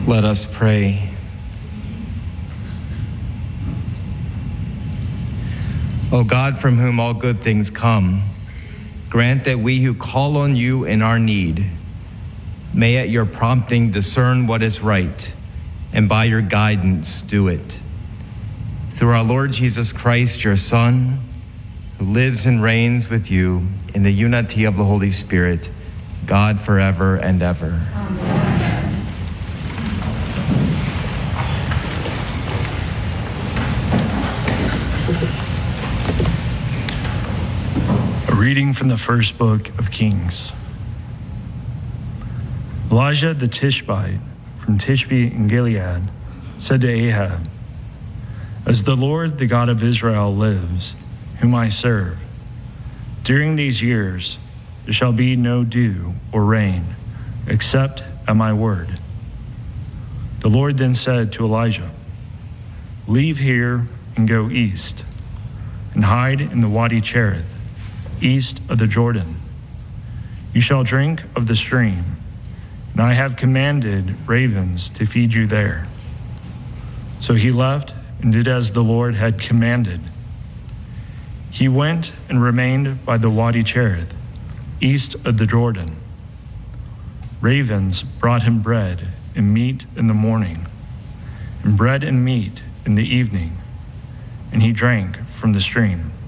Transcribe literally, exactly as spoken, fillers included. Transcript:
Let us pray. O God, from whom all good things come, grant that we who call on you in our need may at your prompting discern what is right, and by your guidance do it. Through our Lord Jesus Christ, your Son, who lives and reigns with you in the unity of the Holy Spirit, God forever and ever. Amen. A reading from the first book of Kings. Elijah the Tishbite from Tishbe in Gilead said to Ahab, "As the Lord, the God of Israel, lives, whom I serve, during these years there shall be no dew or rain, except at my word." The Lord then said to Elijah, "Leave here and go east, and hide in the Wadi Cherith, east of the Jordan. You shall drink of the stream, and I have commanded ravens to feed you there." So he left and did as the Lord had commanded. He went and remained by the Wadi Cherith, east of the Jordan. Ravens brought him bread and meat in the morning, and bread and meat in the evening, and he drank from the stream.